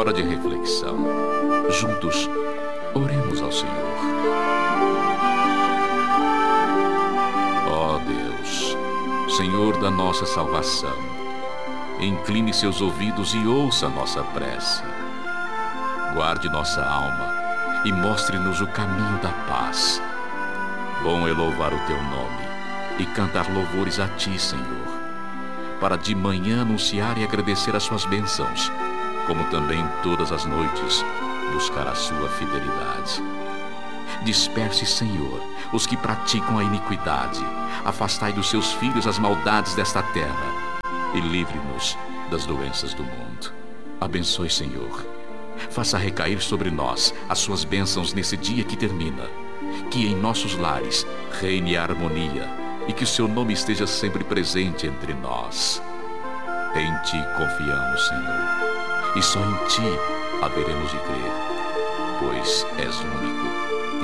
hora de reflexão. Juntos, oremos ao Senhor. Ó Deus, Senhor da nossa salvação, incline seus ouvidos e ouça nossa prece. Guarde nossa alma e mostre-nos o caminho da paz. Bom é louvar o teu nome e cantar louvores a ti, Senhor, para de manhã anunciar e agradecer as suas bênçãos, como também todas as noites buscar a sua fidelidade. Disperse, Senhor, os que praticam a iniquidade, afastai dos seus filhos as maldades desta terra e livre-nos das doenças do mundo. Abençoe, Senhor, faça recair sobre nós as suas bênçãos nesse dia que termina, que em nossos lares reine a harmonia e que o seu nome esteja sempre presente entre nós. Em ti confiamos, Senhor, e só em ti haveremos de crer, pois és único